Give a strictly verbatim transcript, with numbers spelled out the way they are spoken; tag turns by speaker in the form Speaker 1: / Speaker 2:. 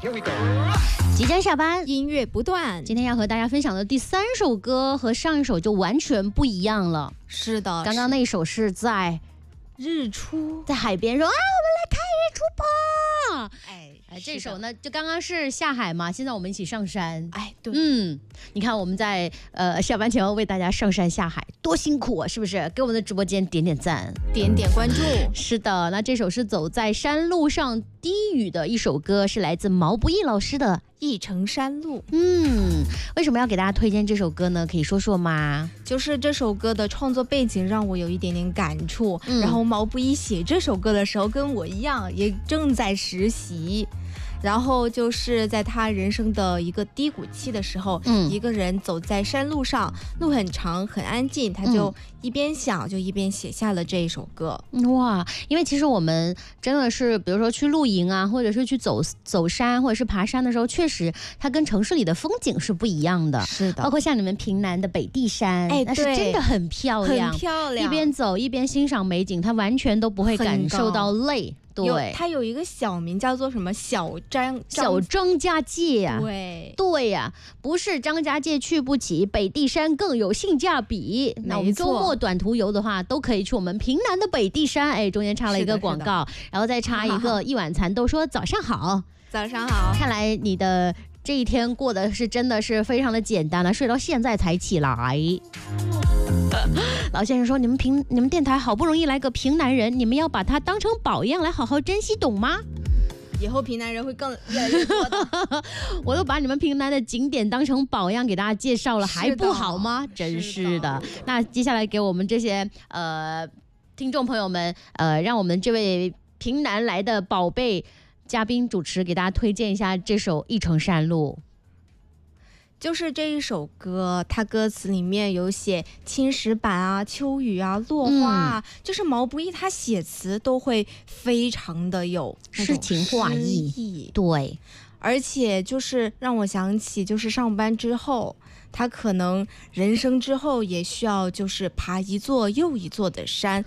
Speaker 1: 即将下班，
Speaker 2: 音乐不断。
Speaker 1: 今天要和大家分享的第三首歌和上一首就完全不一样了。
Speaker 2: 是的，
Speaker 1: 刚刚那首是在
Speaker 2: 日出，
Speaker 1: 在海边说啊，我们来看日出吧。
Speaker 2: 哎，
Speaker 1: 哎，这首呢，就刚刚是下海嘛，现在我们一起上山。
Speaker 2: 哎，对，
Speaker 1: 嗯，你看我们在呃下班前要为大家上山下海，多辛苦啊，是不是？给我们的直播间点点赞，
Speaker 2: 点点关注。
Speaker 1: 是的，那这首是走在山路上低语的一首歌，是来自毛不易老师的
Speaker 2: 《一程山路》。
Speaker 1: 嗯，为什么要给大家推荐这首歌呢？可以说说吗？
Speaker 2: 就是这首歌的创作背景让我有一点点感触。
Speaker 1: 嗯、
Speaker 2: 然后毛不易写这首歌的时候，跟我一样，也正在实习。然后就是在他人生的一个低谷期的时候，嗯，一个人走在山路上，路很长很安静，他就一边想就一边写下了这一首歌。
Speaker 1: 哇，因为其实我们真的是比如说去露营啊，或者是去走走山或者是爬山的时候，确实它跟城市里的风景是不一样的。
Speaker 2: 是的，
Speaker 1: 包括像你们平南的北地山，
Speaker 2: 哎，
Speaker 1: 那是真的很漂亮，
Speaker 2: 很漂亮，
Speaker 1: 一边走一边欣赏美景，它完全都不会感受到累。对，
Speaker 2: 它有一个小名叫做什么小张
Speaker 1: 小张家界呀、啊，
Speaker 2: 对
Speaker 1: 对呀、啊，不是张家界去不起，北地山更有性价比。那我们周末短途游的话，都可以去我们平南的北地山。哎，中间插了一个广告，然后再插一个一碗蚕豆说早上好，
Speaker 2: 早上好。
Speaker 1: 看来你的这一天过得是真的是非常的简单了，睡到现在才起来。老先生说，你们平你们电台好不容易来个平南人，你们要把它当成宝一样来好好珍惜，懂吗？
Speaker 2: 以后平南人会更越来越多的。
Speaker 1: 我都把你们平南的景点当成宝一样给大家介绍了，还不好吗？真是的。那接下来给我们这些呃听众朋友们，呃，让我们这位平南来的宝贝嘉宾主持给大家推荐一下这首《一程山路》。
Speaker 2: 就是这一首歌，它歌词里面有写青石板啊、秋雨啊、落花啊，嗯、就是毛不易他写词都会非常的有
Speaker 1: 诗情画意，对，
Speaker 2: 而且就是让我想起，就是上班之后，他可能人生之后也需要就是爬一座又一座的山，